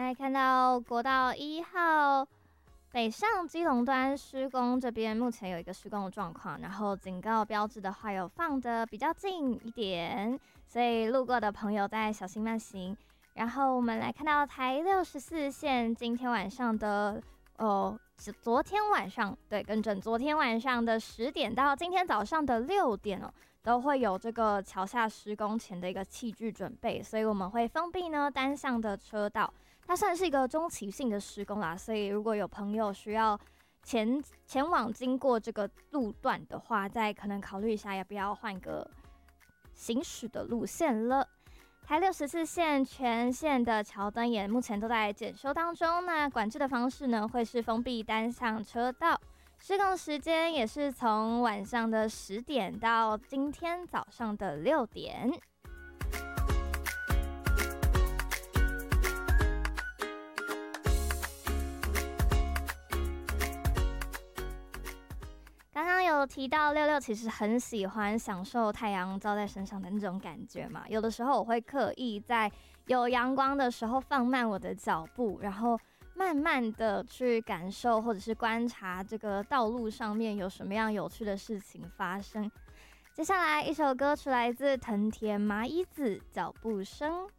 来看到国道1号北上基隆端施工，这边目前有一个施工的状况，然后警告标志的话有放的比较近一点，所以路过的朋友再小心慢行。然后我们来看到台64线，今天晚上的昨天晚上的10点到今天早上的6点都会有这个桥下施工前的一个器具准备，所以我们会封闭呢单向的车道。它算是一个中期性的施工啦，所以如果有朋友需要前往经过这个路段的话，再可能考虑一下要不要换个行驶的路线了。台64线全线的桥灯也目前都在检修当中，那管制的方式呢会是封闭单向车道，施工时间也是从晚上的10点到今天早上的6点。刚刚有提到66其实很喜欢享受太阳照在身上的那种感觉嘛，有的时候我会刻意在有阳光的时候放慢我的脚步，然后慢慢的去感受或者是观察这个道路上面有什么样有趣的事情发生。接下来一首歌曲来自藤田麻衣子，脚步声。